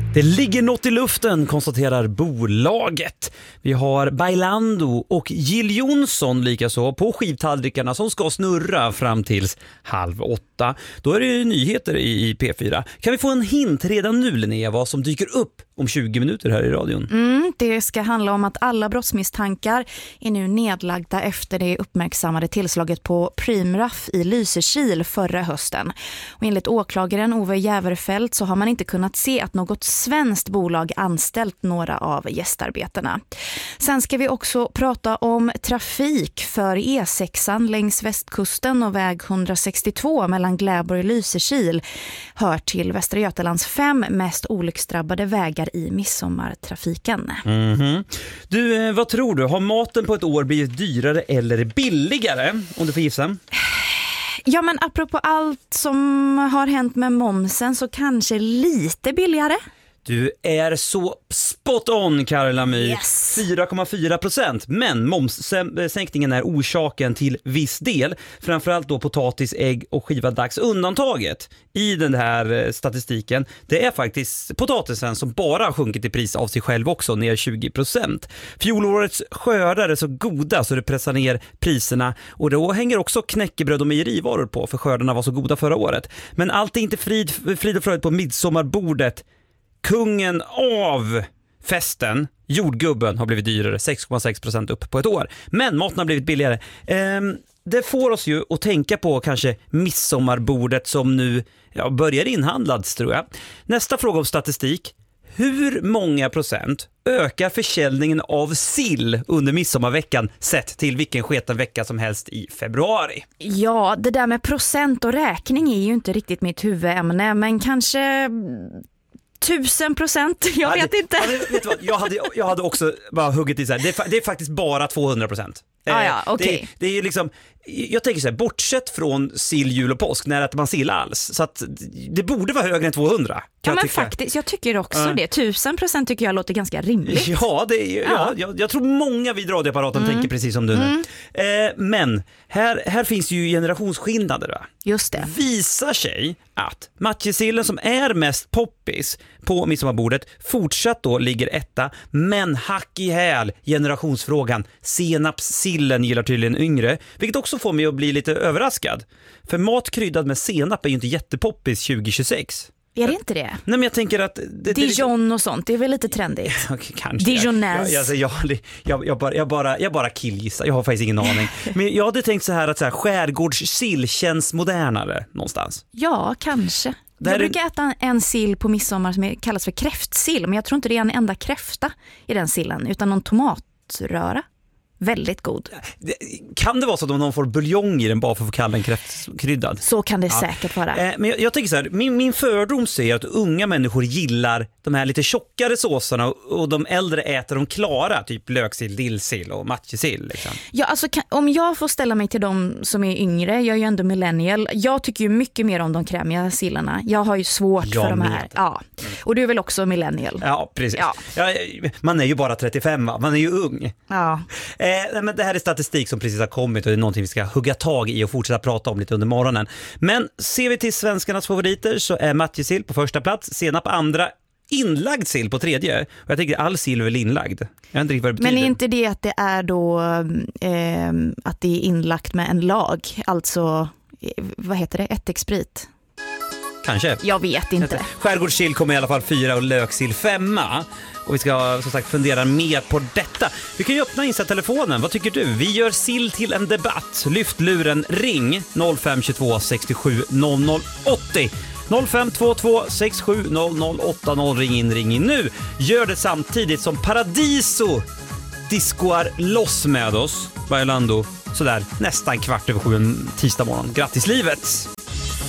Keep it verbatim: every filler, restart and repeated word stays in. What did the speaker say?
Det ligger något i luften, konstaterar bolaget. Vi har Bailando och Jill Johnson likaså på skivtallrikarna som ska snurra fram tills halv åtta. Då är det ju nyheter i P fyra. Kan vi få en hint redan nu, Linnea, vad som dyker upp om tjugo minuter här i radion? Mm, det ska handla om att alla brottsmisstankar är nu nedlagda efter det uppmärksammade tillslaget på Primraff i Lysekil förra hösten. Och enligt åklagaren Ove Jäverfelt så har man inte kunnat se att något svenskt bolag anställt några av gästarbetarna. Sen ska vi också prata om trafik för E sexan längs västkusten och väg etthundrasextiotvå mellan Gläborg och Lysekil hör till Västra Götalands fem mest olycksdrabbade vägar i midsommartrafiken. Mm-hmm. Du, vad tror du? Har maten på ett år blivit dyrare eller billigare? Om du får gissa. Ja, men apropå allt som har hänt med momsen så kanske lite billigare. Du är så spot on, Karla My. Yes. fyra komma fyra procent. Men momssänkningen är orsaken till viss del. Framförallt då potatis, ägg och skivad dags. Undantaget i den här statistiken, det är faktiskt potatisen som bara har sjunkit i pris av sig själv också, ner tjugo procent. Fjolårets skördar är så goda så det pressar ner priserna. Och då hänger också knäckebröd och mejerivaror på, för skördarna var så goda förra året. Men allt är inte frid, frid och fröjd på midsommarbordet. Kungen av festen, jordgubben, har blivit dyrare, sex komma sex procent upp på ett år. Men maten har blivit billigare. Ehm, det får oss ju att tänka på kanske midsommarbordet som nu ja, börjar inhandlas, tror jag. Nästa fråga om statistik. Hur många procent ökar försäljningen av sill under midsommarveckan sett till vilken sketen vecka som helst i februari? Ja, det där med procent och räkning är ju inte riktigt mitt huvudämne, men kanske tusen procent, jag ja, vet det, inte. Ja, det, vet du vad? Jag, hade, jag hade också bara huggit i så här. Det är, det är faktiskt bara tvåhundra procent. Ah, ja, okay. det, det är liksom, jag tänker så här, bortsett från sill, jul och påsk, när äter man sill alls? Så att det borde vara högre än tvåhundra. Ja, men tycka. faktiskt, jag tycker också uh. det. Tusen procent tycker jag låter ganska rimligt. Ja, det är, ja. ja jag, jag tror många vid radioapparaten mm. tänker precis som du nu. Mm. Eh, men här, här finns ju generationsskillnader, va? Just det. Visar sig att matjessillen som är mest poppis på midsommarbordet fortsatt då ligger etta, men hack i häl generationsfrågan. Senapssillen gillar tydligen yngre, vilket också får mig att bli lite överraskad. För mat kryddad med senap är ju inte jättepoppis tjugo tjugosex. Är det inte det? Nej, men jag tänker att det, Dijon det, och sånt, det är väl lite trendigt. Okay, kanske. Dijonäs. Jag, jag, jag, jag, jag, bara, jag, bara, jag bara killgissar, jag har faktiskt ingen aning. Men jag hade tänkt så här att så här, skärgårdssill känns modernare någonstans. Ja, kanske. Där jag är... brukar äta en sill på midsommar som kallas för kräftsill, men jag tror inte det är en enda kräfta i den sillen, utan någon tomatröra. Väldigt god. Kan det vara så att någon får buljong i den bara för att få kalla den kräftkryddad? Så kan det ja. säkert vara. Eh, men jag, jag tänker så här, min, min fördom säger att unga människor gillar de här lite tjockare såserna och de äldre äter de klara, typ löksill, dillsill och matjessill. Liksom. Ja, alltså kan, om jag får ställa mig till de som är yngre, jag är ju ändå millennial, jag tycker ju mycket mer om de krämiga sillarna. Jag har ju svårt jag för de här. Ja. Och du är väl också millennial? Ja, precis. Ja. Ja, man är ju bara trettiofem, va? Man är ju ung. Ja. Eh, men det här är statistik som precis har kommit och det är någonting vi ska hugga tag i och fortsätta prata om lite under morgonen. Men ser vi till svenskarnas favoriter så är matjessill på första plats, senap på andra, inlagd sill på tredje. Och jag tänker all sill är väl inlagd. Jag vet inte vad det betyder. Men är inte det att det är då eh, att det är inlagt med en lag? Alltså, vad heter det? Ättiksprit? Kanske. Jag vet inte. Skärgårdssill kommer i alla fall fyra och löksill femma. Och vi ska som sagt fundera mer på detta. Vi kan ju öppna insatt telefonen. Vad tycker du? Vi gör sill till en debatt. Lyft luren, ring noll fem två sex sju noll noll åtta noll. noll fem två två sex sju noll noll åtta noll. Ring in, ring in nu. Gör det samtidigt som Paradiso diskoar loss med oss. Bailando. Sådär nästan kvart över sju en tisdag morgon. Grattis livet!